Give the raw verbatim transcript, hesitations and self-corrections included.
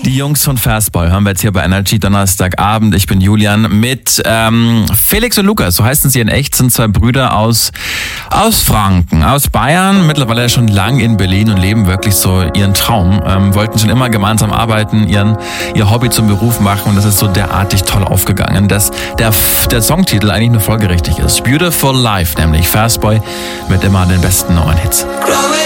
Die Jungs von Fastboy hören wir jetzt hier bei Energy Donnerstagabend. Ich bin Julian mit ähm, Felix und Lukas, so heißen sie in echt, sind zwei Brüder aus, aus Franken, aus Bayern, mittlerweile schon lang in Berlin und leben wirklich so ihren Traum. Ähm, wollten schon immer gemeinsam arbeiten, ihren, ihr Hobby zum Beruf machen und das ist so derartig toll aufgegangen, dass der, der Songtitel eigentlich nur folgerichtig ist. Beautiful Life, nämlich Fastboy mit immer den besten neuen Hits.